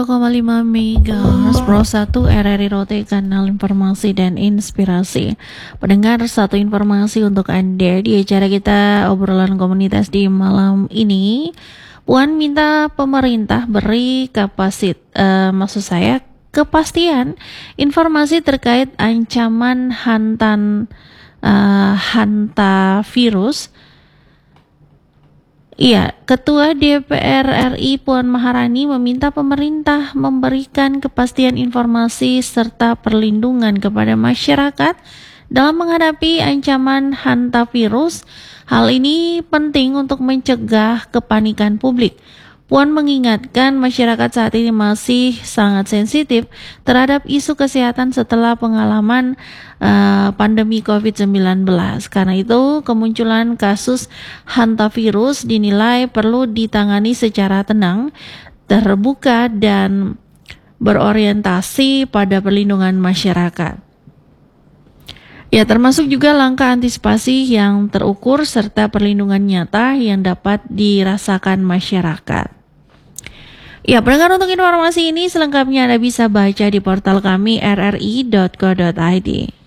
1,5 MHz Pro 1 RRI Rote, kanal informasi dan inspirasi. Pendengar, satu informasi untuk Anda di acara kita obrolan komunitas di malam ini. Puan minta pemerintah beri kepastian informasi terkait ancaman hantavirus. Iya, Ketua DPR RI Puan Maharani meminta pemerintah memberikan kepastian informasi serta perlindungan kepada masyarakat dalam menghadapi ancaman hantavirus. Hal ini penting untuk mencegah kepanikan publik. Puan mengingatkan masyarakat saat ini masih sangat sensitif terhadap isu kesehatan setelah pengalaman pandemi COVID-19. Karena itu, kemunculan kasus hantavirus dinilai perlu ditangani secara tenang, terbuka, dan berorientasi pada perlindungan masyarakat. Ya, termasuk juga langkah antisipasi yang terukur serta perlindungan nyata yang dapat dirasakan masyarakat. Ya, pendengar, untuk informasi ini selengkapnya Anda bisa baca di portal kami rri.co.id.